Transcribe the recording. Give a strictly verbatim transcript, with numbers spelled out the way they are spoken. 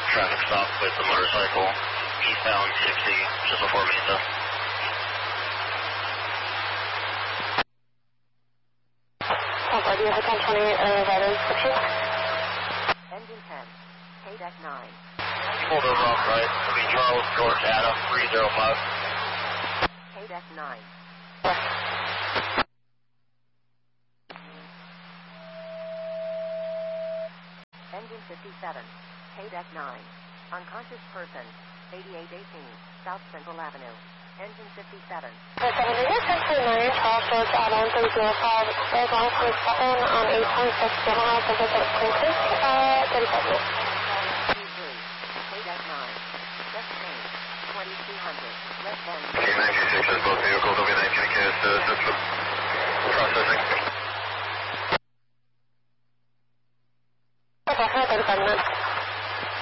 traffic stop with the motorcycle, eastbound sixty, just before Mesa. Alpha, do you have ten twenty uh, Riders sixty? Engine ten, K D E C nine. Pulled over off right, it'll be Charles George Adam three zero five. K D E C nine. Engine fifty-seven, K D E C nine. Unconscious person, eighty-eight eighteen, South Central Avenue. Engine fifty-seven. seventy-eight fifty-nine, Charles George Adam three zero five, there's one forty-seven on eight point six, General Pacific Princess, uh, thirty-five minutes. three, K D E C nine. Just change, twenty-two hundred, less than... K nine two six has both vehicles, W nineteen K is uh, system processing. Okay, thirty-five minutes.